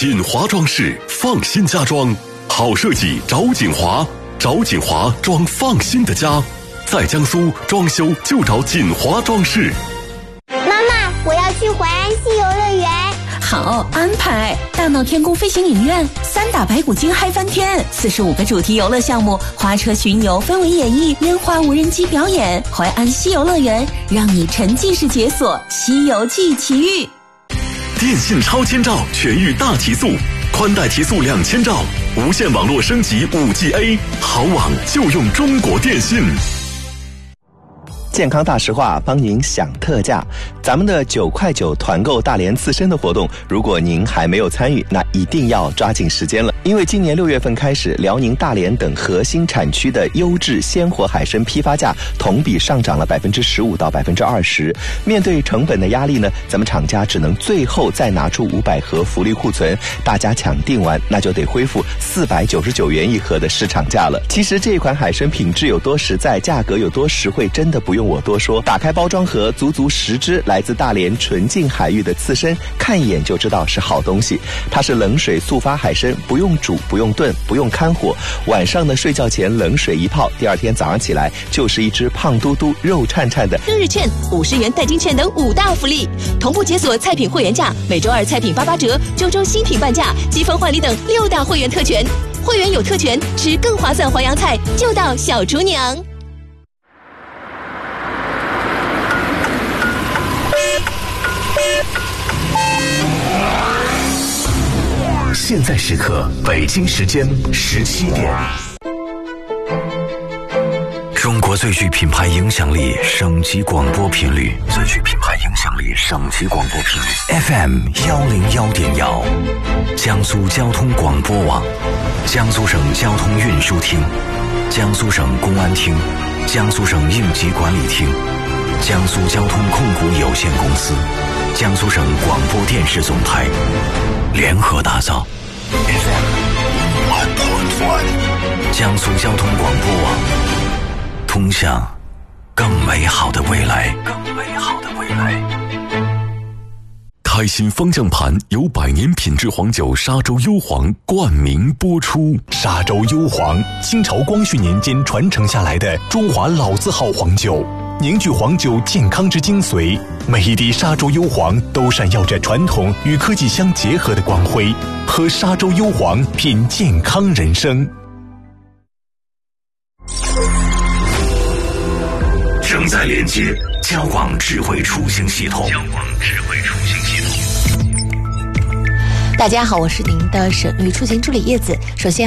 锦华装饰，放心家装，好设计找锦华，找锦华装放心的家，在江苏装修就找锦华装饰。 妈妈，我要去淮安西游乐园。 好安排，大闹天宫飞行影院，3打白骨精嗨翻天，45个主题游乐项目，花车巡游，氛围演绎，烟花无人机表演，淮安西游乐园让你沉浸式解锁西游记奇遇。 电信超千兆全域大提速，宽带提速2000兆，无线网络升级 5G A， 好网就用中国电信。 健康大实话帮您享特价，咱们的9块9团购大连刺身的活动，如果您还没有参与，那一定要抓紧时间了。因为今年6月份开始，辽宁大连等核心产区的优质鲜活海参批发价同比上涨了15%到20%。面对成本的压力呢，咱们厂家只能最后再拿出500盒福利库存，大家抢订完那就得恢复499元一盒的市场价了。其实这一款海参品质有多实在，价格有多实惠，真的不用我多说。打开包装盒，足10只来自大连纯净海域的刺身，看一眼就知道是好东西。它是冷水速发海参，不用煮，不用炖，不用看火，晚上呢睡觉前冷水一泡，第二天早上起来就是一只胖嘟嘟肉颤颤的。 日券、50元代金券等5大福利，同步解锁菜品会员价，每周2菜品88折，周周新品半价，积分换礼等6大会员特权。会员有特权，吃更划算淮扬菜就到小厨娘。 现在时刻，北京时间17点。中国最具品牌影响力省级广播频率，最具品牌影响力省级广播频率 FM 101.1，江苏交通广播网，江苏省交通运输厅，江苏省公安厅，江苏省应急管理厅，江苏交通控股有限公司，江苏省广播电视总台联合打造 FM 1.1，江苏交通广播网，通向更美好的未来。开心方向盘由100年品质黄酒沙洲幽黄冠名播出。 沙洲幽黄，清朝光绪年间传承下来的中华老字号黄酒，凝聚黄酒健康之精髓。每一滴沙洲幽黄都闪耀着传统与科技相结合的光辉。喝沙洲幽黄，品健康人生。 正在连接交广智慧出行系统。 大家好，我是您的省域出行助理叶子。首先